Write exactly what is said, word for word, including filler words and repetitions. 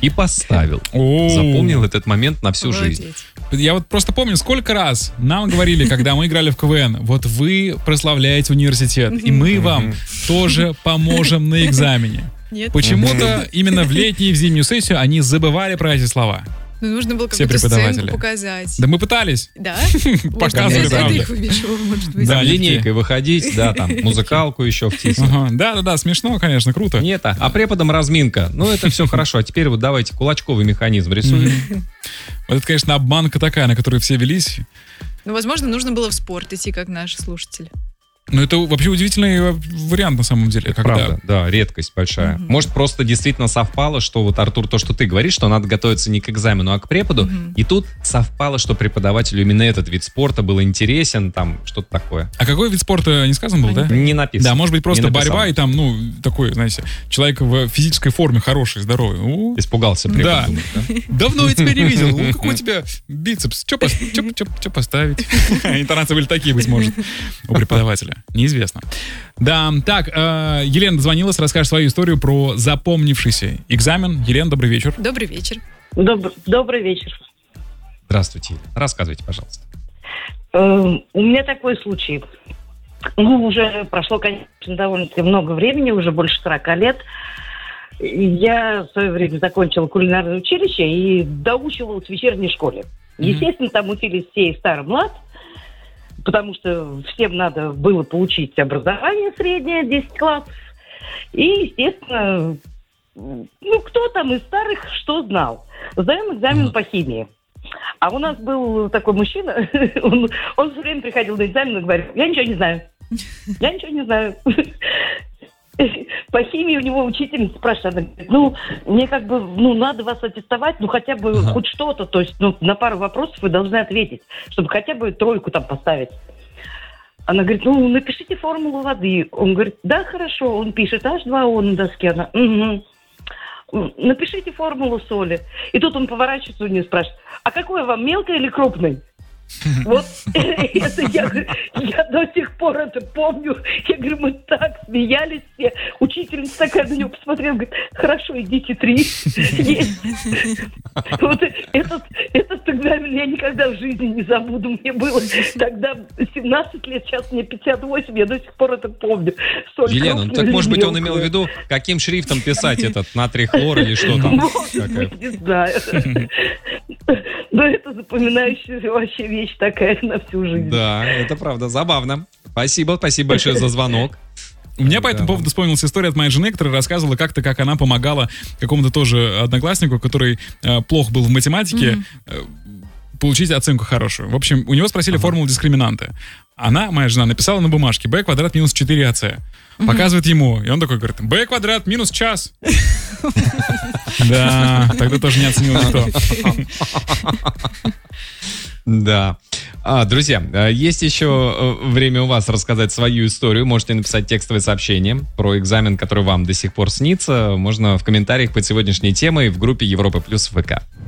И поставил. Запомнил этот момент на всю жизнь. Я вот просто помню, сколько раз нам говорили, когда мы играли в КВН, вот вы прославляете университет, и мы вам тоже поможем на экзамене. Нет. Почему-то именно в летнюю и в зимнюю сессию они забывали про эти слова. Ну, нужно было Все какую-то преподаватели. сценку показать. Да мы пытались. Да? Показывали, правда. Да, линейкой выходить, да, там, музыкалку еще втиснуть. Ага, да-да-да, смешно, конечно, круто. Нет, а, а преподам разминка. Ну, это все хорошо. А теперь вот давайте кулачковый механизм рисуем. Вот это, конечно, обманка такая, на которую все велись. Ну, возможно, нужно было в спорт идти, как наши слушатели. Ну, это вообще удивительный вариант на самом деле. Когда... Правда, да, редкость большая. Mm-hmm. Может, просто действительно совпало, что вот, Артур, то, что ты говоришь, что надо готовиться не к экзамену, а к преподу. Mm-hmm. И тут совпало, что преподавателю именно этот вид спорта был интересен, там, что-то такое. А какой вид спорта не сказан был, а да? Не написано. Да, может быть, просто борьба, и там, ну, такой, знаете, человек в физической форме хороший, здоровый. У-у-у. Испугался препод. Да. Думает, да? Давно я тебя не видел. У, какой у тебя бицепс? Че поставить? Интонации были такие, быть может, у преподавателя. Неизвестно. Да, так, э, Елена дозвонилась, расскажет свою историю про запомнившийся экзамен. Елена, добрый вечер. Добрый вечер. Добр, добрый вечер. Здравствуйте, Елена. Рассказывайте, пожалуйста. Э, у меня такой случай. Ну, уже прошло, конечно, довольно-таки много времени, уже больше сорока лет. Я в свое время закончила кулинарное училище и доучивалась в вечерней школе. Естественно, там учились все и стар, и млад. Потому что всем надо было получить образование среднее, десять классов. И, естественно, ну, кто там из старых что знал. Сдаем экзамен по химии. А у нас был такой мужчина, он, он все время приходил на экзамен и говорил: я ничего не знаю. Я ничего не знаю. По химии у него учительница спрашивает, она говорит: ну, мне как бы, ну, надо вас аттестовать, ну, хотя бы ага. хоть что-то, то есть, ну, на пару вопросов вы должны ответить, чтобы хотя бы тройку там поставить. Она говорит: ну, напишите формулу воды. Он говорит: да, хорошо. Он пишет эйч два о на доске. Она: угу. Напишите формулу соли. И тут он поворачивается у нее и спрашивает: а какой вам, мелкой или крупной? Вот это я, я до сих пор это помню. Я говорю, мы так смеялись все. Учительница такая на него посмотрела, говорит: хорошо, идите три. Вот этот, этот экзамен я никогда в жизни не забуду. Мне было тогда семнадцать лет, сейчас мне пятьдесят восемь, я до сих пор это помню. Соль Елена, ну так может быть он имел в виду, каким шрифтом писать этот натрий хлор или что там? Может быть, не знаю. Но это запоминающаяся вообще вещь такая на всю жизнь. Да, это правда, забавно. Спасибо, спасибо большое за звонок. У меня по этому поводу вспомнилась история от моей жены, которая рассказывала как-то, как она помогала какому-то тоже однокласснику, который э, плох был в математике, э, получить оценку хорошую. В общем, у него спросили ага. формулу дискриминанта. Она, моя жена, написала на бумажке b квадрат минус четыре а c. Показывает ему, и он такой говорит: b квадрат минус час. Да, тогда тоже не оценил никто. Да. А, друзья, есть еще время у вас рассказать свою историю. Можете написать текстовое сообщение про экзамен, который вам до сих пор снится. Можно в комментариях под сегодняшней темой в группе Европа Плюс ВК.